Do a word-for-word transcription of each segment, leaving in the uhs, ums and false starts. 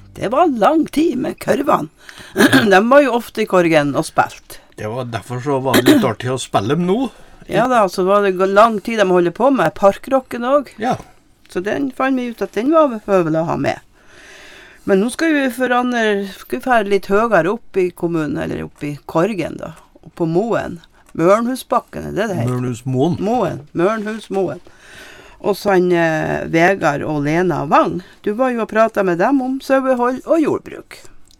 Det var lang tid med kurvene. De var jo ofte i Korgen og spilt. Det var derfor så var det litt artig å spille dem nå. Ja da, så var det lang tid de holdt på med parkrocken også. Ja. Så den fant vi ut at den var behøvelig å ha med. Men nå skal vi forandre, skal vi fære litt høyere opp i kommunen, eller opp i Korgen da, opp på Moen. Mørnhusbakken, er det det heter? Mørnhusmoen. Moen, Mørnhusmoen. Og sånn eh, Vegard og Lena Wang. Du var jo og pratet med dem om sauehold og jordbruk.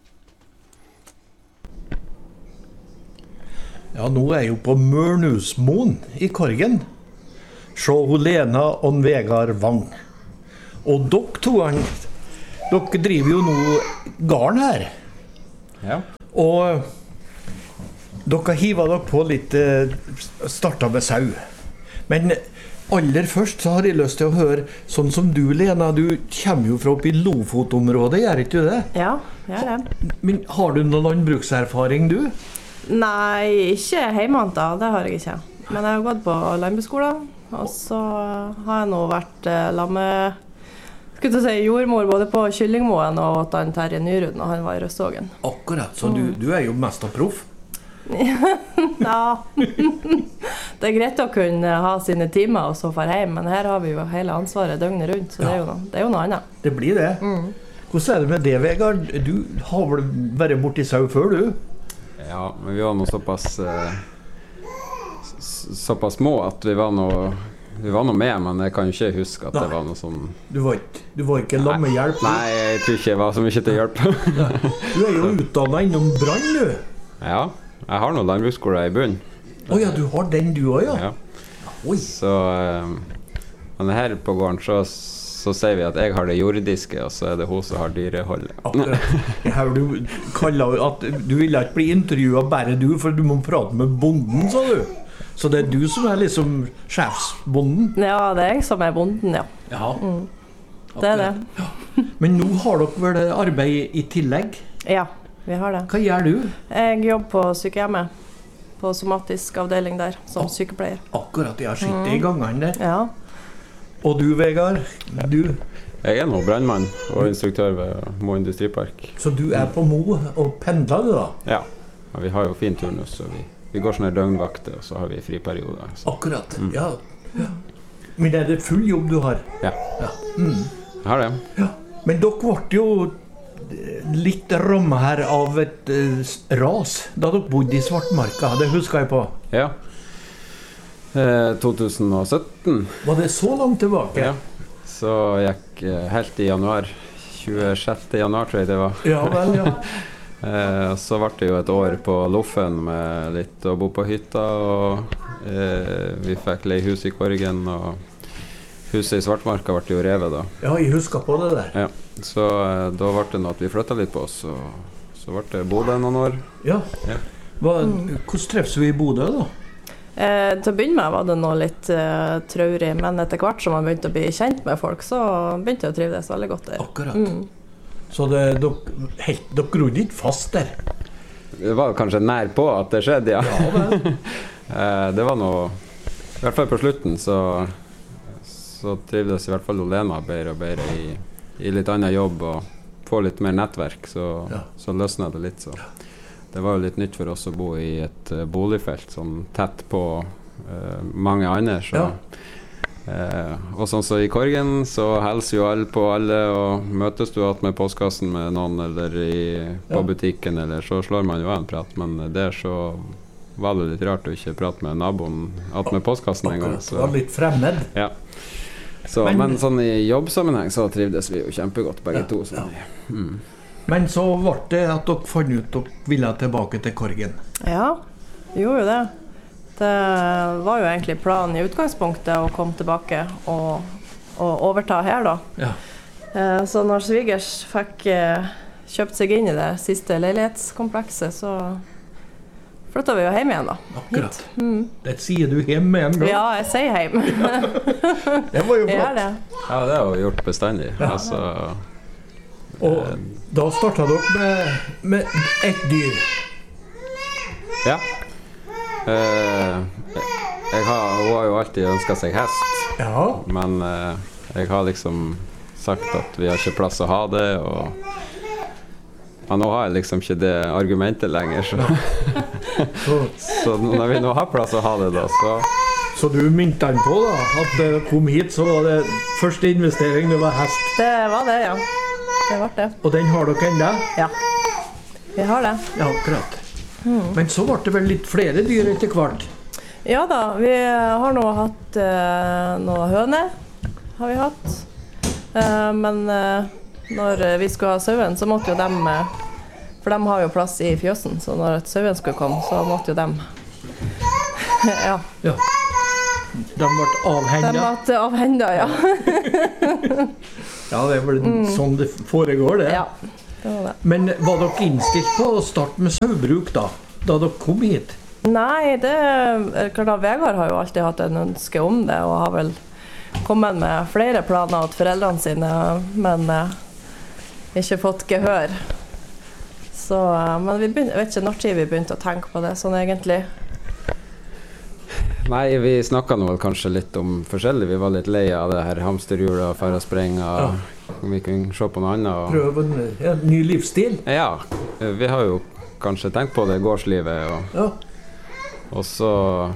Ja, nå er jeg jo på Mørnhusmoen i Korgen. Se hun Lena og Vegard Wang. Og dere to, dere driver jo nå garn her. Ja. Og dere hiver dere på litt eh, startet med sau. Men aller først så har jeg lyst til å høre, sånn som du, Lena, du kommer jo fra oppe i Lofotområdet, gjør ikke du det? Ja, jeg er det. Men har du noen landbrukserfaring, du? Nei, ikke hjemmant da, det har jeg ikke. Men jeg har gått på landbruksskolen, og så har jeg nå vært eh, lamme, skulle jeg si, jordmor både på Kyllingmoen og åt han Terje Nyrud når han var i Røstågen. Akkurat, så du, du er jo mest av proff. Ja, det er greit å kunne ha sine timer og så far hjem, men her har vi jo hele ansvaret døgnet rundt, så ja. det, er jo noe, det er jo noe annet. Det blir det. Mm. Hvordan er det med det, Vegard? Du har vel vært borti sau før, du? Ja, men vi var nå såpass eh, såpass små at vi var noe vi var noe med, men jeg kan jo ikke huske at Nei. det var noe sånn... Du var ikke, du var ikke lammehjelp? Nei, jeg tror ikke jeg var så mye til hjelp. Du er jo utdannet innom brann, du. Ja, jeg har noen landbruksskole i bunnen. Åja, oh, du har den du også, ja? Ja. Oi. Så, eh, men her på gården så, så sier vi at jeg har det jordiske, og så er det hun som har dyreholdet. Akkurat. Her du kaller at du vil ikke bli intervjuet bare du, for du må prate med bonden, sa du. Så det er du som er liksom sjefsbonden? Ja, det er jeg som er bonden, ja. Ja. Mm. Det er det. Ja. Men nå har dere vel arbeid i tillegg? Ja, vi har det. Hva gjør du? Jeg jobber på sykehjemmet, på somatisk avdeling der, som Ak- sykepleier. Akkurat, jeg har sett det i gangene der. Ja. Og du, Vegard? Du? Jeg er nå brandmann og instruktør ved Mo Industripark. Så du er på Mo og pendler du da? Ja, og vi har jo fin turnus, så vi... Vi går sånne døgnvakter, og så har vi friperioder. Så. Akkurat, mm. ja. ja. Men er det full jobb du har? Ja, ja. Mm. jeg har det. Ja. Men dere ble jo litt rammet her av et uh, ras, da dere bodde i Svartmarka, det husker jeg på. Ja, eh, to tusen og sytten. Var det så langt tilbake? Ja, så gikk eh, helt i januar, tjuesjette januar tror jeg det var. Ja, vel, ja. Eh, så ble det jo et år på Loffen med litt å bo på hytta, og eh, vi fikk leie hus i Korgen, og huset i Svartmarka ble jo revet da. Ja, jeg husker på det der. Ja, så eh, da ble det noe at vi flyttet litt på oss, og så ble det Bodø noen år. Ja, ja. Hva, hvordan treffes vi i Bodø da? Eh, til å begynne med var det noe litt eh, traurig, men etter hvert som man begynte å bli kjent med folk, så begynte jeg å trives veldig godt der. Akkurat. Mm. Så det, dere, helt, dere grodde ikke fast der? Det var kanskje nær på at det skjedde, ja. Ja, det. eh, det var noe, i hvert fall på slutten, så, så trivdes i hvert fall Lena bedre og bedre i, i litt annen jobb, og få litt mer nettverk, så, ja. så løsnet det litt. Så. Det var jo litt nytt for oss å bo i et uh, boligfelt, sånn tett på uh, mange andre, så... Ja. Eh, og sånn så i Korgen så helser jo alle på alle, og møtes du at med postkassen med noen eller i, på ja. butikken, eller så slår man jo en prat, men der så var det litt rart å ikke prate med naboen at med postkassen en gang. Så. Det var litt fremmed. Ja. Så, men, men sånn i jobbsammenheng så trivdes vi jo kjempegodt begge ja, to. Sånn. Ja. Mm. Men så ble det at dere fant ut at dere ville tilbake til Korgen. Ja, gjorde jo det. Det var jo egentlig planen i utgangspunktet å komme tilbake og, og overta her da. Ja. Eh, så når svigers fikk eh, kjøpt seg inn i det siste leilighetskomplekset, så flyttet vi jo hjem igjen da. Akkurat. Mm. Det sier du hjem igjen da? Ja, jeg sier hjem. Det var jo flott. Det. Ja, det har vi gjort bestandig. Ja. Altså, Og eh, da startet dere med, med et dyr. Ja. Uh, jeg har, hun har jo alltid ønsket seg hest, ja. men uh, jeg har liksom sagt at vi har ikke plass å ha det, og Men nå har jeg liksom ikke det argumentet lenger, så, Så, så når vi nå har plass å ha det da, så så du mynte den på da, at det kom hit, så var det første investering, det var hest. Det var det, ja. Det var det. Og den har dere enda? Ja. Vi har det. Ja, akkurat. Men så ble det vel litt flere dyr etter hvert? Ja da, vi har nå hatt eh, noen høner, har vi hatt. Eh, men eh, når vi skulle ha sauen, så måtte jo dem, eh, for de har jo plass i fjøsen, så når sauen skulle komme, så måtte jo dem, ja. Ja. De ble De avhendet. ble avhendet, ja. Ja, det er vel sånn det foregår, det. Ja, det var det. Men var dere innstilt på å starte med saubruk da, da dere kom hit? Nei, det er klart at Vegard har jo alltid hatt en ønske om det, og har vel kommet med flere planer til foreldrene sine, men eh, ikke fått gehør. Så, eh, men vi begynte, jeg vet ikke når tid vi begynte å tenke på det, sånn egentlig. Nei, vi snakket nå vel kanskje litt om forskjellig. Vi var litt lei av det her hamsterhjulet og færre sprenge. Ja. Vi kunne se på noe annet. Og... Prøve en, en ny livsstil? Ja, vi har jo kanskje tenkt på det gårdslivet. Og, Ja. og så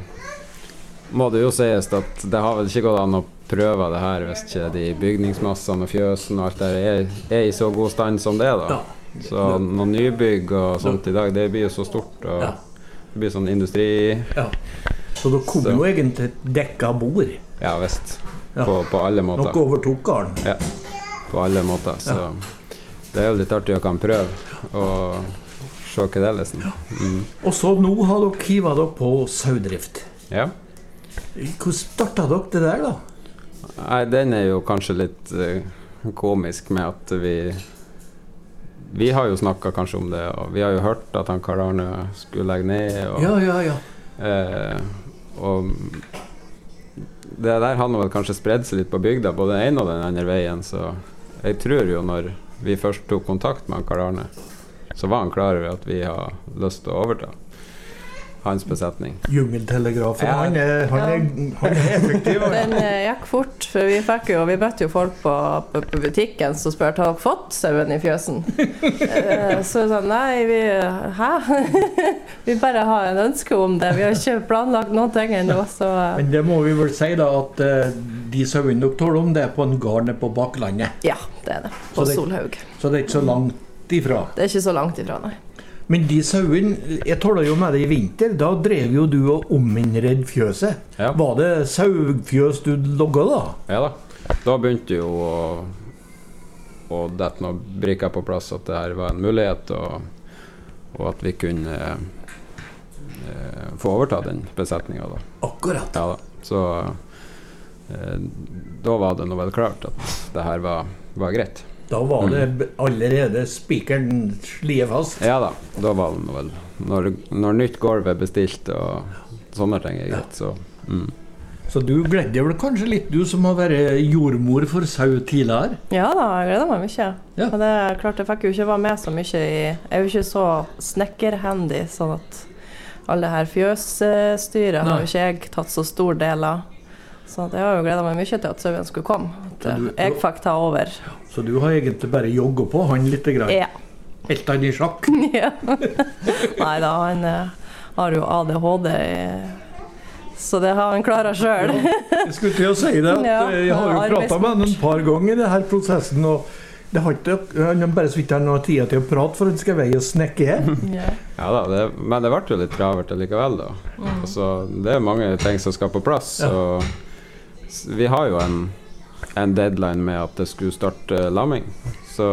må det jo sies at det har vel ikke gått an å prøve det her hvis ikke de bygningsmassene og fjøsen og alt der er, er i så god stand som det er da. Ja. Så noen nybygg og sånt i dag, det blir jo så stort. Og Ja. det blir sånn industri... Ja. Så da kom Så. jo egentlig et dekka bord. Ja, visst. Ja. På, på alle måter. Dere overtok gården. Ja, på alle måter. Så det er jo litt artig å kan prøve og se hva det er liksom. Mm. Og så nå har dere hivet dere på saudrift. Ja. Hvordan startet dere det der da? Nei, den er jo kanskje litt eh, komisk med at vi Vi har jo snakket kanskje om det, og vi har jo hørt at han Karl Arne skulle legge ned, og, Ja, ja, ja. eh, og det der har nå vel kanskje spredd seg litt på bygda, både den ene og den andre veien, så jeg tror jo når vi først tok kontakt med han Karl Arne, så var han klar over at vi har lyst til å overta hans besetning. Jungeltelegrafen, Ja. han, er, han, er, han er effektiv. Den eh, gikk fort, for vi fikk jo, vi møtte jo folk på, på, på butikken som spurte, har dere fått sauen i fjøsen? Eh, så sånn, nei, vi, hæ? Vi bare har en ønske om det, vi har ikke planlagt noen ting ennå, så... eh, Men det må vi vel si da, at eh, de sauene dere tåler om det er på en gård nede på Baklandet. Ja, det er det, på Så det- Solhaug. Så det er ikke så langt ifra. Det er ikke så langt ifra, nei. Men de sauene, jeg tåler jo med det i vinter, da drev jo du og ominnredd fjøset. Ja. Var det saufjøs du logget da? Ja da. Da begynte jo å, å dette noen brikker på plass at det her var en mulighet, og, og at vi kunne eh, få overta den besetningen da. Akkurat. Ja da. Så eh, da var det nå vel klart at det her var, var greit. Da var det allerede spikeren slie fast. Ja da. Da var det nå vel når, når nytt gulv er bestilt og sånne ting er greit, så mm. Så du gledde vel kanskje litt, du som har vært jordmor for sau tidligere? Ja da, jeg gleder meg mye. Ja. Og det er klart, jeg fikk jo ikke være med så mye i... Jeg er jo ikke så snekkerhandy, sånn at alle her fjøsstyret har jo ikke jeg tatt så stor del av. Så jeg har jo gledet meg mye til at sauen skulle komme. At Så du- jeg fikk ta over. Så du har egentlig bare jogget på han litt grann. Ja. Helt han i sjakk. Ja. Nei da, han eh, har jo A D H D, i, så det har han klaret selv. Jeg skulle til å si det, at Ja, eh, jeg har jo pratet med han en par ganger i denne prosessen, og det har ikke, han har bare så vidt han har tid til å prate for at han skal veie og snekke her. Ja. Ja da, det, men det ble jo litt travert likevel da. Altså, det er mange ting som skal på plass, Ja. og s- vi har jo en, en deadline med at det skulle starte lamming, så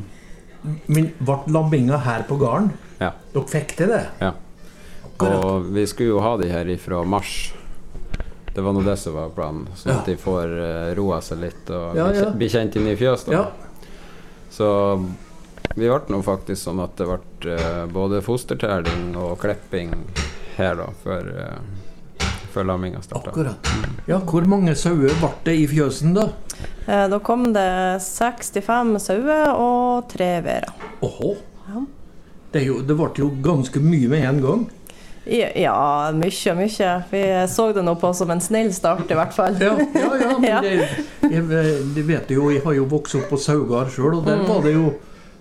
Men ble lamminga her på gården? ja. Dere fikk til det? Ja. Akkurat. Og vi skulle jo ha de her ifra mars. Det var nå det som var planen, sånn at Ja. de får uh, roa seg litt og Ja, bli ja. kjent- bli kjent inn i fjøs da. Ja. Så vi ble nå faktisk sånn at det ble eh, både fostertelling og klipping her da, før, uh, før lamminga startet. Akkurat. Ja, hvor mange sauer ble det i fjøsen da? Eh, Da kom det sekstifem sauer og tre verer. Åhå. Ja. Det, er jo, det ble jo ganske mye med en gang. Ja, ja, mye og mye. Vi så det nå på som en snill start i hvert fall. Ja, ja, ja men Ja. det, jeg, det vet jo, jeg har jo vokst opp på Saugard selv, og der var det jo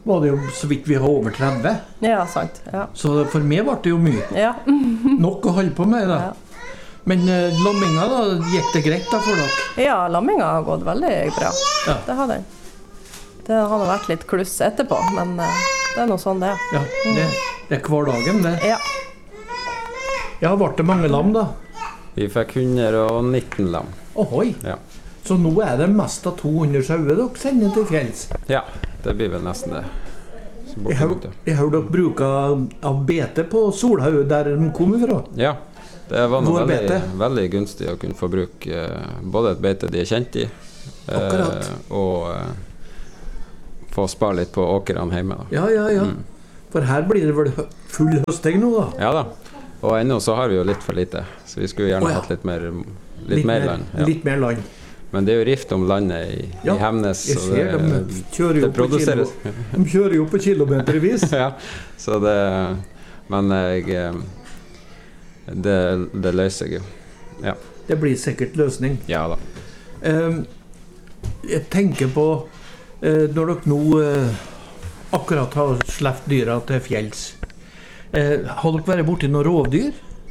var det jo så vidt vi har over tretti. Ja, sant. Ja. Så for meg var det jo mye. Ja. Nok å holde på med da. Ja. Men uh, lamminga da, gikk det greit da for dere? Ja, lamminga har gått veldig bra. Ja. Det har den. Det har nå vært litt kluss etterpå, men uh, det er noe sånn det er. Ja, det, det er hverdagen det. Ja. Ja, ble det mange lam da? Vi fikk hundre og nitten lam. Ohoi. Ja. Så nå er det mest av to hundre sauer dere sender til fjells. Ja, det blir vel nesten det. Så Jeg har, bortimot, ja. jeg har dere bruker av bete på Solhaug der de kommer fra. Ja, det var noe Hvor veldig, bete? veldig gunstig å kunne få bruke eh, både et beite de er kjent i, eh, Akkurat. og eh, få spare litt på åkerne hjemme. Da. Ja, ja, ja. For her blir det vel hø- full høsting nå da? Ja da, og ennå så har vi jo litt for lite, så vi skulle gjerne Å, ja. hatt litt mer, litt mer land. Ja. Litt mer land. Men det er jo rift om landet i, Ja, i Hemnes, Jeg så ser det, de kjører jo det på kilo, produseres. de kjører jo på kilometervis. Ja, så det, men jeg, eh, det, det løser seg jo. Ja, Det blir sikkert løsning. ja da. Eh, jeg tenker på eh, når dere nå eh, akkurat har sleft dyra til fjells. Eh, har dere vært borti noen rovdyr?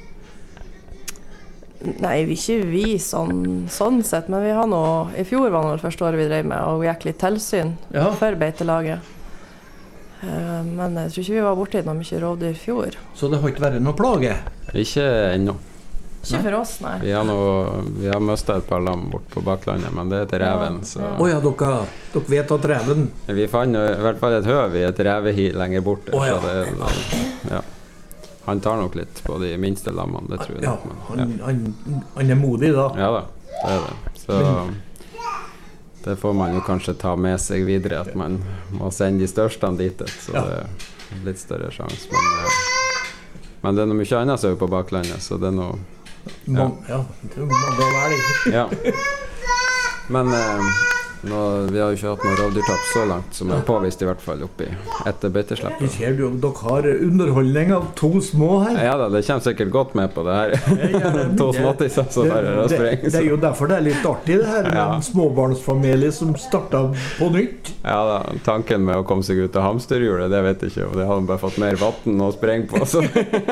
Nei, vi ikke vi sånn, sånn sett, men vi har nå, i fjor var det første året vi drev med, og gikk litt tilsyn Ja. for beitelaget. Eh, Men jeg tror ikke vi var borti noe mye rovdyr i fjor. Så det har ikke vært noe plage? Ikke ennå. Ikke for oss, nei. Vi har, nå- vi har mistet et par lam bort på baklandet, men det er til reven, så Å ja, dere, dere vet at reven vi fant jo i hvert fall et høv i et revehi lenger borte. Å, ja. Så det, ja. Han tar nok litt på de minste lammene, det tror jeg. Ja, nok, men, han, han, han er modig da. ja. ja da, det er det. Så det får man jo kanskje ta med seg videre, at man må sende de største dit, så Ja. det er litt større sjanse. Men, eh, men det er noe mye annet sau på baklandet, så det er noe Man, ja, det er mange å være i. Ja. Men eh, nå, vi har jo ikke hatt noe rovdyrtap så langt, som er påvist i hvert fall oppi etter beiteslepp. Jeg ser jo, dere har underholdning av to små her. Ja da, det kommer sikkert godt med på det her. To småtisser som bare er å det, sprenge. det er jo derfor det er litt artig det her med Ja. en småbarnsfamilie som startet på nytt. Ja da, tanken med å komme seg ut av hamsterhjulet, det vet jeg ikke, og det har han bare fått mer vatten å sprenge på, så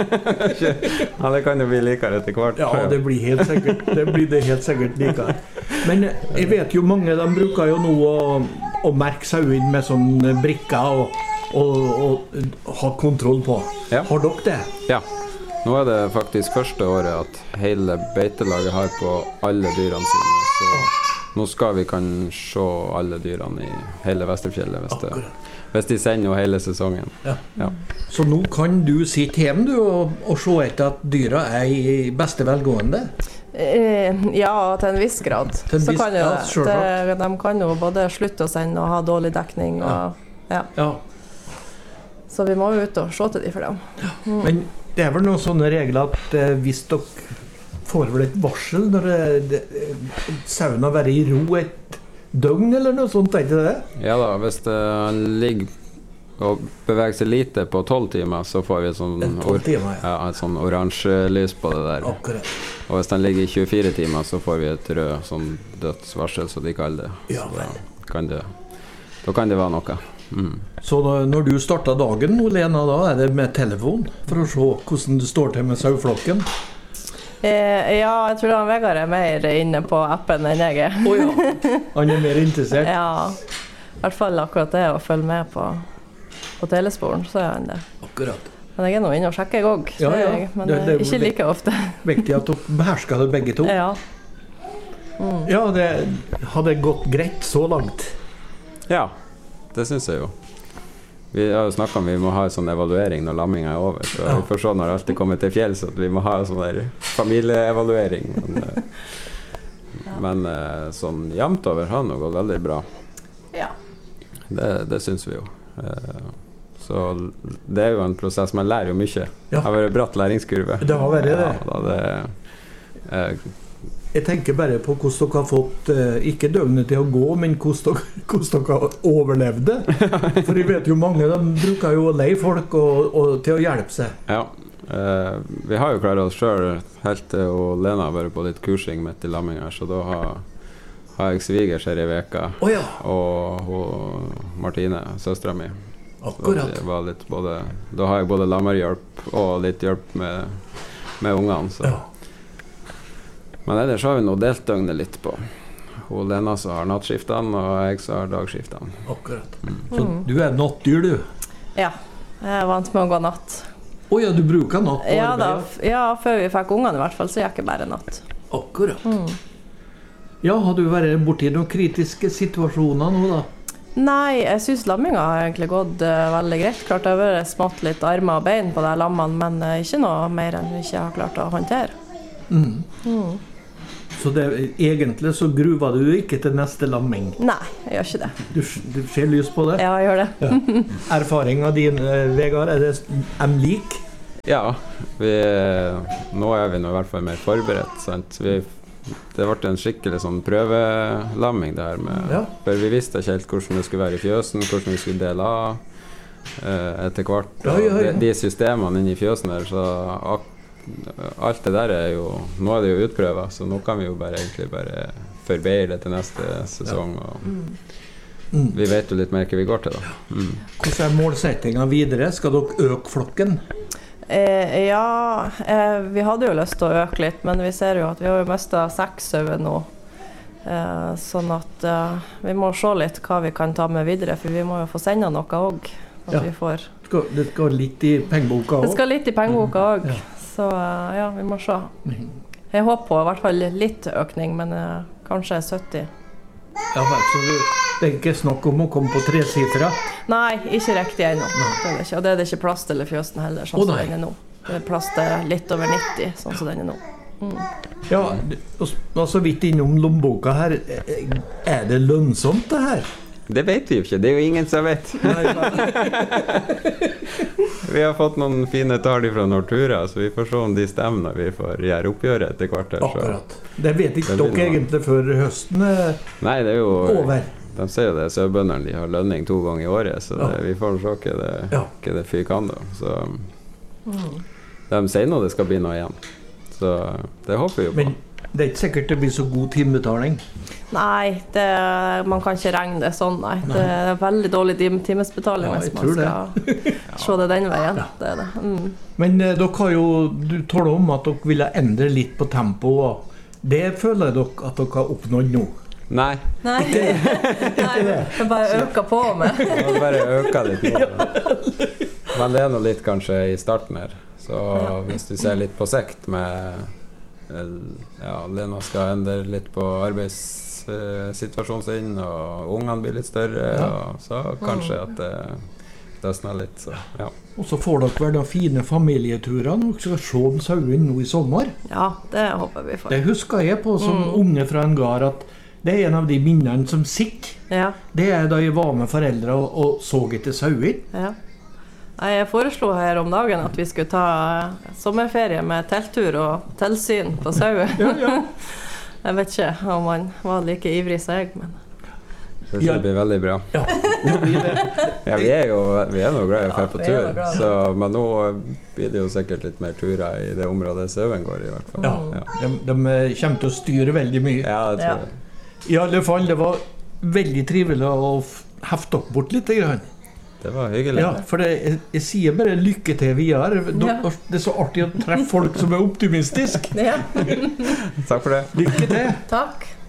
ja, det kan jo bli likere etter hvert. Ja, det blir helt sikkert, det blir det helt sikkert likere. Men jeg vet jo mange, de bruker jo nå å, å merke sauene med sånne brikker og, og, og ha kontroll på. Ja. Har dere det? Ja, nå er det faktisk første året at hele beitelaget har på alle dyrene sine, så nå skal vi kan se alle dyrene i hele Vesterfjellet hvis, det, hvis de sender jo hele sesongen. Ja. Ja. Så nå kan du sitte hjemme du, og, og se etter at dyra er i beste velgående? Eh, Ja, til en viss grad. Til en Så viss- kan jo ja, det. selvsagt. det. De kan jo både slutte å sende og ha dårlig dekning. Og, ja. Ja. Så vi må jo ut og se til de for dem. Men det er vel noen sånne regler at eh, hvis dere får vel et varsel når det- det- sauen har vært i ro et døgn eller noe sånt, er ikke det? Ja da, hvis det ligger og beveger seg lite på tolv timer, så får vi et sånn, En tolv or timer, ja. ja, et sånn oransje lys på det der. Akkurat. Og hvis den ligger i tjuefire timer, så får vi et rød sånn dødsvarsel, så de kaller det. Ja Så vel. da kan det. Da kan det være noe. Mm. Så da, når du starter dagen, Lena, da er det med telefon for å se hvordan det står til med saueflokken? Eh, ja, jeg tror han Vegard er mer inne på appen enn jeg er. Å ja, han er mer interessert. Ja, i hvert fall akkurat det å følge med på, på telesporen, så er han det. Akkurat. Men jeg er nå inne og sjekker òg, Ja, ja. men Det- det- eh, ikke like ofte. Viktig at dere behersker det begge to. Ja. Ja, det hadde gått greit så langt. Ja, det syns jeg jo. Vi har jo snakket om vi må ha en sånn evaluering når lamminga er over. Så Ja. vi får se når alt er kommet til fjells at vi må ha en sånn der familieevaluering. Men, eh, men eh, sånn jevnt over har det nå gått veldig bra. Ja. Det, det syns vi jo. Eh, Så det er jo en prosess. Man lærer jo mye. Ja. Det har vært bratt læringskurve. Det har vært det. Ja, da, det eh, Jeg tenker bare på hvordan dere har fått eh, ikke døgnet til å gå, men hvordan dere, hvordan dere har overlevd det. For jeg vet jo mange de bruker jo å leie folk og, og til å hjelpe seg. Ja. Eh, vi har jo klart oss sjøl helt til og Lena har vært på litt kursing midt i lamminga, så da har, har jeg svigers her i veka, Å ja. og hun, Martine, søstera mi. Akkurat. Så det var litt både, da har jeg både lammerhjelp og litt hjelp med, med ungene. Så. Ja. Men ellers har vi nå delt døgnet litt på. Hun Lena som har nattskiftene, og jeg som har dagskiftene. Akkurat. Så du er nattdyr, du? Ja, jeg er vant med å gå natt. Åja, du bruker natt på Ja, da, arbeid? f- ja, før vi fikk ungene i hvert fall, så gikk jeg bare natt. Akkurat. Ja, har du vært borti noen kritiske situasjoner nå da? Nei, jeg synes lamminga har egentlig gått eh, veldig greit. Klart det har vært smått litt armer og bein på de lammene, men eh, ikke noe mer enn vi ikke har klart å håndtere. Mm. Så det, egentlig så gruver du ikke til neste lamming? Nei, jeg gjør ikke det. Du, du ser lys på det? Ja, jeg gjør det. Ja. Erfaringen din, eh, Vegard, er det em lik? Ja, vi, nå er vi nå i hvert fall mer forberedt, sant? Vi, det ble en skikkelig sånn prøvelamming det her med, Ja. for vi visste ikke helt hvordan det skulle være i fjøsen, hvordan vi skulle dele av eh, etter hvert. Ja, ja, ja. De, de systemene inne i fjøsen der, så ak alt det der er jo, nå er det jo utprøvet, så nå kan vi jo bare egentlig bare forbeire til neste sesong, og Mm. vi vet jo litt mer hva vi går til da. Mm. Hvordan er målsettingen videre? Skal dere øke flokken? Eh, ja, eh, vi hadde jo lyst til å øke litt, men vi ser jo at vi har jo mistet seks sauer nå. Eh, sånn at eh, vi må se litt hva vi kan ta med videre, for vi må jo få sende noe også. At Ja. vi får. Skal, det skal litt i pengeboka Det også? skal litt i pengeboka også, Ja. så eh, ja, vi må se. Mhm. Jeg håper på i hvert fall litt økning, men eh, kanskje sytti. Ja, vel, så det, det er ikke snakk om å komme på tresifra? Nei, ikke riktig ennå. Det er det ikke. Og det er det ikke plass til i fjøsen heller, sånn Å, som nei. den er nå. Det er plass til litt over nitti, sånn som den er nå. Ja, det- og s- og så vidt innom lommeboka her. Er det lønnsomt det her? Det vet vi jo ikke, det er jo ingen som vet. Vi har fått noen fine tall fra Nortura, så vi får se om de stemmer når vi får gjøre oppgjøret etter hvert. her, så- Akkurat. Det vet ikke Det blir dere noe. egentlig før høsten er Nei, det er jo over. De sier jo det, sauebøndene de har lønning to ganger i året, så det, Ja. vi får se hva det, Ja. hva det fyker an da. Så de sier nå det skal bli noe igjen. Så det håper vi jo på. Men det er ikke sikkert det blir så god timebetaling. Nei, det, man kan ikke regne det sånn, nei. Det er veldig dårlig tim timesbetaling Ja, hvis jeg man tror skal se det den veien. Ja. Det er det. Mm. Men eh, dere har jo, du taler om at dere ville endre litt på tempoet. og Det føler dere at dere har oppnådd nå. Nei, Nei, nei, det bare øker på med. det må bare øke litt nå. Men det er nå litt kanskje i starten her. Så hvis du ser litt på sikt med eh, ja, Lena skal endre litt på arbeidssituasjonen sin, og ungene blir litt større, Ja. og så kanskje at det løsner litt. Så, ja. Og så får dere vel da fine familieturer når dere skal se om sauen nå i sommer. Ja, det håper vi får. Det husker jeg på som Mm. unge fra en gard, at det er en av de minnene som sitter. Ja, Det er da jeg var med foreldre og, og så etter sauer. ja. Nei, Jeg foreslo her om dagen at vi skulle ta eh, sommerferie med telttur og tilsyn på sau. Jeg vet ikke om han var like ivrig som jeg, men Så det blir veldig bra. Ja, det blir det. Ja, vi er jo vi er nå glad i å Ja, dra på vi er tur, jo glad i så, men nå blir det jo sikkert litt mer turer i det området sauen går i, hvert fall. Ja, Ja. de, de kommer til å styre veldig mye. Ja, det tror Ja. jeg. I alle fall, det var veldig trivelig å f- hefte dere bort litt. Grann. Det var hyggelig. Ja, for det, jeg, jeg sier bare lykke til videre. Dere- Ja. Det er så artig å treffe folk som er optimistiske. ja. Takk for det. Lykke til! Takk.